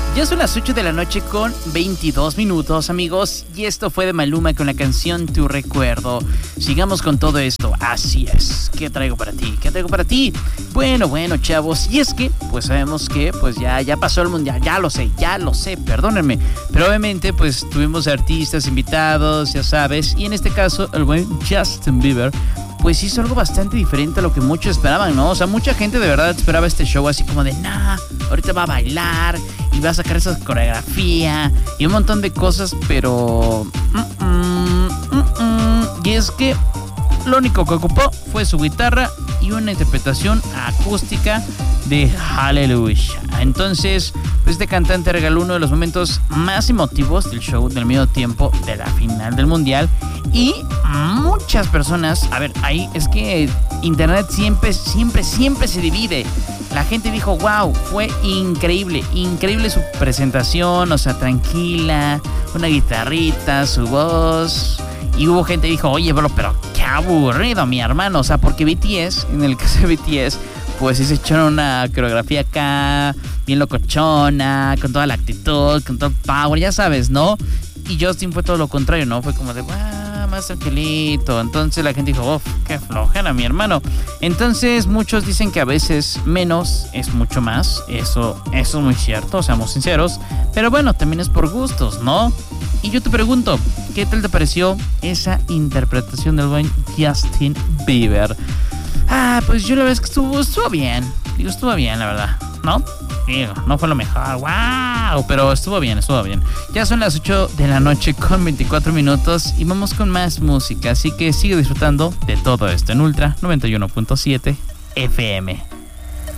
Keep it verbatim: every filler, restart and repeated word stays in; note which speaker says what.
Speaker 1: Ya son las ocho de la noche con veintidós minutos, amigos, y esto fue de Maluma con la canción Tu Recuerdo. Sigamos con todo esto. Así es. ¿Qué traigo para ti? ¿Qué traigo para ti? Bueno, bueno, chavos, y es que, pues sabemos que, pues ya, ya pasó el mundial, ya lo sé, ya lo sé, perdónenme. Pero obviamente, pues tuvimos artistas invitados, ya sabes, y en este caso, el buen Justin Bieber, pues hizo algo bastante diferente a lo que muchos esperaban, ¿no? O sea, mucha gente de verdad esperaba este show así como de, nah, ahorita va a bailar y va a sacar esa coreografía y un montón de cosas, pero... Mm, mm, mm, mm. Y es que lo único que ocupó fue su guitarra y una interpretación acústica de Hallelujah. Entonces, pues este cantante regaló uno de los momentos más emotivos del show del medio tiempo de la final del mundial. Y muchas personas, a ver, ahí es que internet siempre, siempre, siempre se divide. La gente dijo, wow, fue increíble, increíble su presentación, o sea, tranquila, una guitarrita, su voz. Y hubo gente que dijo, oye, bro, pero qué aburrido, mi hermano. O sea, porque B T S, en el caso de B T S, pues sí se echaron una coreografía acá, bien locochona, con toda la actitud, con todo el power, ya sabes, ¿no? Y Justin fue todo lo contrario, ¿no? Fue como de, ah, más tranquilito. Entonces la gente dijo, uff, qué flojera, mi hermano. Entonces muchos dicen que a veces menos es mucho más. Eso, eso es muy cierto, seamos sinceros. Pero bueno, también es por gustos, ¿no? Y yo te pregunto, ¿qué tal te pareció esa interpretación del buen Justin Bieber? Ah, pues yo la verdad es que estuvo, estuvo bien. Digo, estuvo bien, la verdad, ¿no? Digo, no fue lo mejor, wow, pero estuvo bien, estuvo bien. Ya son las ocho de la noche con veinticuatro minutos y vamos con más música. Así que sigue disfrutando de todo esto en Ultra noventa y uno punto siete F M.